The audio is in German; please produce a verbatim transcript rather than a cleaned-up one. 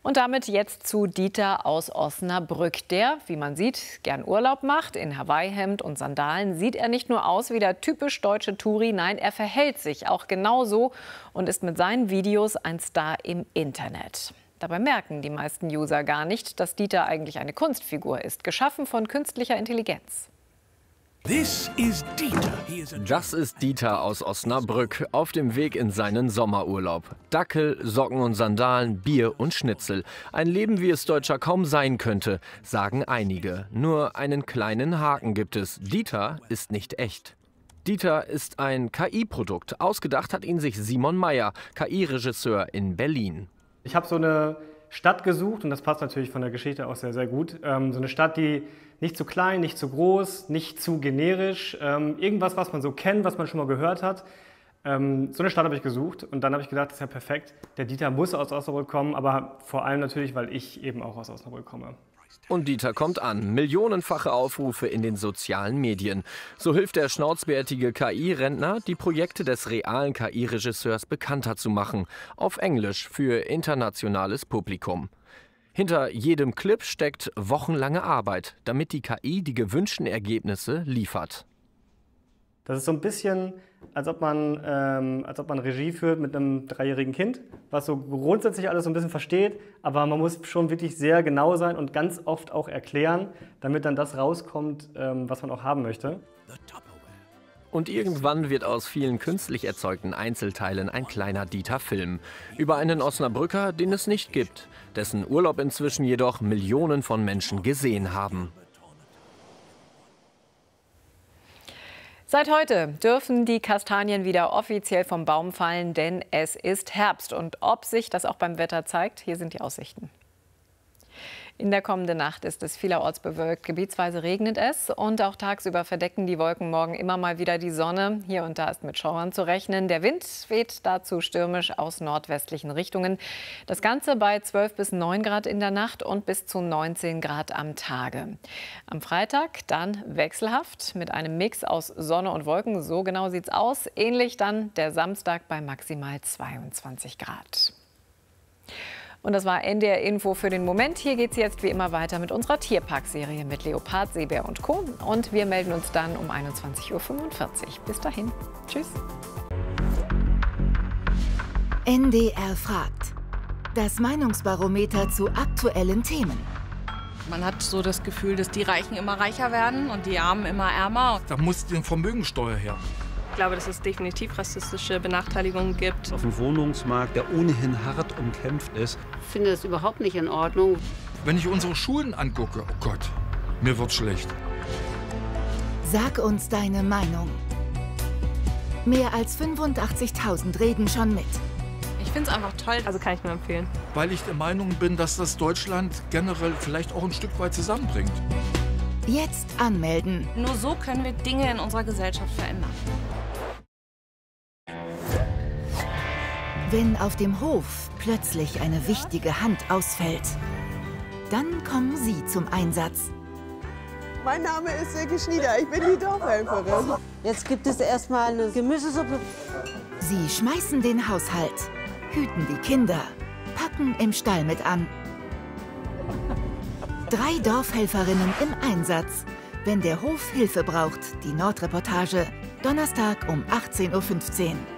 Und damit jetzt zu Dieter aus Osnabrück. Der, wie man sieht, gern Urlaub macht. In Hawaii-Hemd und Sandalen sieht er nicht nur aus wie der typisch deutsche Touri, nein, er verhält sich auch genauso und ist mit seinen Videos ein Star im Internet. Dabei merken die meisten User gar nicht, dass Dieter eigentlich eine Kunstfigur ist, geschaffen von künstlicher Intelligenz. Das ist Dieter aus Osnabrück auf dem Weg in seinen Sommerurlaub. Dackel, Socken und Sandalen, Bier und Schnitzel. Ein Leben, wie es Deutscher kaum sein könnte, sagen einige. Nur einen kleinen Haken gibt es. Dieter ist nicht echt. Dieter ist ein K I-Produkt. Ausgedacht hat ihn sich Simon Meyer, K I-Regisseur in Berlin. Ich habe so eine Stadt gesucht, und das passt natürlich von der Geschichte auch sehr, sehr gut. Ähm, so eine Stadt, die nicht zu klein, nicht zu groß, nicht zu generisch. Ähm, irgendwas, was man so kennt, was man schon mal gehört hat. Ähm, so eine Stadt habe ich gesucht und dann habe ich gedacht, das ist ja perfekt. Der Dieter muss aus Osnabrück kommen, aber vor allem natürlich, weil ich eben auch aus Osnabrück komme. Und Dieter kommt an. Millionenfache Aufrufe in den sozialen Medien. So hilft der schnauzbärtige K I-Rentner, die Projekte des realen K I-Regisseurs bekannter zu machen. Auf Englisch für internationales Publikum. Hinter jedem Clip steckt wochenlange Arbeit, damit die K I die gewünschten Ergebnisse liefert. Das ist so ein bisschen, als ob man, ähm, als ob man Regie führt mit einem dreijährigen Kind, was so grundsätzlich alles so ein bisschen versteht, aber man muss schon wirklich sehr genau sein und ganz oft auch erklären, damit dann das rauskommt, ähm, was man auch haben möchte. Und irgendwann wird aus vielen künstlich erzeugten Einzelteilen ein kleiner Dieter-Film. Über einen Osnabrücker, den es nicht gibt, dessen Urlaub inzwischen jedoch Millionen von Menschen gesehen haben. Seit heute dürfen die Kastanien wieder offiziell vom Baum fallen, denn es ist Herbst. Und ob sich das auch beim Wetter zeigt, hier sind die Aussichten. In der kommenden Nacht ist es vielerorts bewölkt, gebietsweise regnet es und auch tagsüber verdecken die Wolken morgen immer mal wieder die Sonne. Hier und da ist mit Schauern zu rechnen. Der Wind weht dazu stürmisch aus nordwestlichen Richtungen. Das Ganze bei zwölf bis neun Grad in der Nacht und bis zu neunzehn Grad am Tage. Am Freitag dann wechselhaft mit einem Mix aus Sonne und Wolken. So genau sieht's aus. Ähnlich dann der Samstag bei maximal zweiundzwanzig Grad. Und das war N D R Info für den Moment. Hier geht es jetzt wie immer weiter mit unserer Tierpark-Serie mit Leopard, Seebär und Co. Und wir melden uns dann um einundzwanzig Uhr fünfundvierzig. Bis dahin. Tschüss. N D R fragt. Das Meinungsbarometer zu aktuellen Themen. Man hat so das Gefühl, dass die Reichen immer reicher werden und die Armen immer ärmer. Da muss die Vermögensteuer her. Ich glaube, dass es definitiv rassistische Benachteiligungen gibt. Auf dem Wohnungsmarkt, der ohnehin hart umkämpft ist. Ich finde das überhaupt nicht in Ordnung. Wenn ich unsere Schulen angucke, oh Gott, mir wird schlecht. Sag uns deine Meinung. Mehr als fünfundachtzigtausend reden schon mit. Ich finde es einfach toll, also kann ich nur empfehlen. Weil ich der Meinung bin, dass das Deutschland generell vielleicht auch ein Stück weit zusammenbringt. Jetzt anmelden. Nur so können wir Dinge in unserer Gesellschaft verändern. Wenn auf dem Hof plötzlich eine wichtige Hand ausfällt, dann kommen Sie zum Einsatz. Mein Name ist Silke Schnieder, ich bin die Dorfhelferin. Jetzt gibt es erstmal eine Gemüsesuppe. Sie schmeißen den Haushalt, hüten die Kinder, packen im Stall mit an. Drei Dorfhelferinnen im Einsatz, wenn der Hof Hilfe braucht. Die Nordreportage, Donnerstag um achtzehn Uhr fünfzehn.